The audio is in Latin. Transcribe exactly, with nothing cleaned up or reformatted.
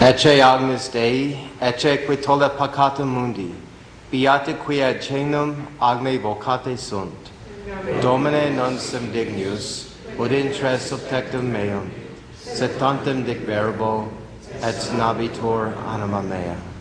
Ecce agnus Dei, ecce qui tolle peccatum mundi, beati qui ad cenum agne vocate sunt. Domine non sum dignus, ut intre subtectum meum, sed tantum dic verbo, et navitur anima mea.